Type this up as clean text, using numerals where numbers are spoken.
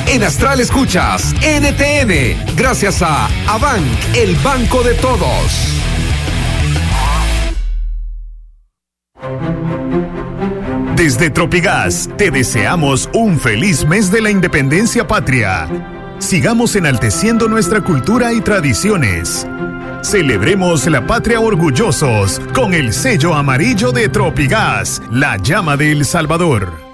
En Astral escuchas NTN, gracias a Abanc, el banco de todos. Desde Tropigas, te deseamos un feliz mes de la independencia patria. Sigamos enalteciendo nuestra cultura y tradiciones. Celebremos la patria orgullosos con el sello amarillo de Tropigas, la llama de El Salvador.